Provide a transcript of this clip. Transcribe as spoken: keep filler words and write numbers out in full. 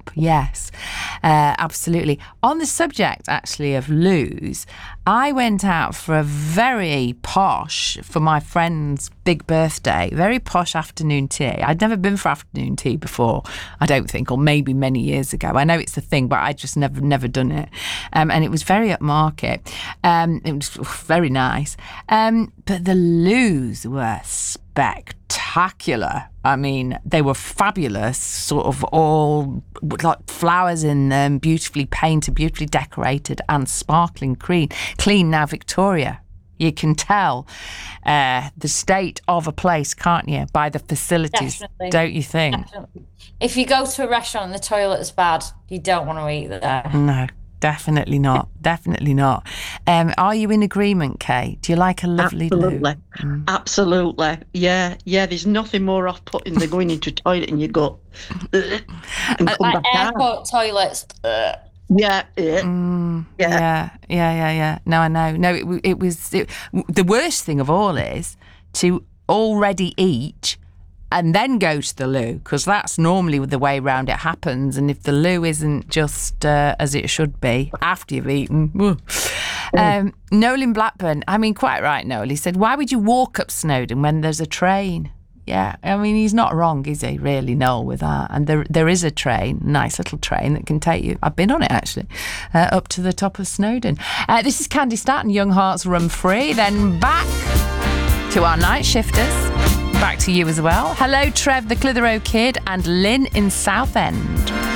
Yes, uh, absolutely. On the subject, actually, of loos, I went out for a very posh, for my friend's big birthday, very posh afternoon tea. I'd never been for afternoon tea before, I don't think, or maybe many years ago. I know it's a thing, but I just never, never done it. Um, and it was very upmarket. Um, it was very nice. Um, but the loos were spectacular. I mean, they were fabulous, sort of all like flowers in them, beautifully painted, beautifully decorated, and sparkling clean. Clean now, Victoria. You can tell uh, the state of a place, can't you, by the facilities, Definitely. don't you think? Definitely. If you go to a restaurant and the toilet's bad, you don't want to eat there. No. Definitely not. Definitely not. Um, are you in agreement, Kay? Do you like a lovely Absolutely. loo? Mm. Absolutely. Yeah. Yeah. There's nothing more off-putting than going into a toilet and you go and come Like back out. airport toilets. Ugh. Yeah. Yeah. Mm, Yeah. yeah, yeah, yeah, yeah. No, I know. No, it, w- it was it, the worst thing of all is to already eat and then go to the loo, because that's normally the way round it happens. And if the loo isn't just uh, as it should be after you've eaten, um, Noel in Blackburn. I mean, quite right, Noel. He said, "Why would you walk up Snowdon when there's a train?" Yeah, I mean, he's not wrong, is he, really, Noel, with that? And there, there is a train, nice little train that can take you, I've been on it actually, uh, up to the top of Snowdon. Uh, this is Candy Staton, Young Hearts Run Free. Then back to our night shifters. Back to you as well. Hello, Trev, the Clitheroe Kid, and Lynn in Southend.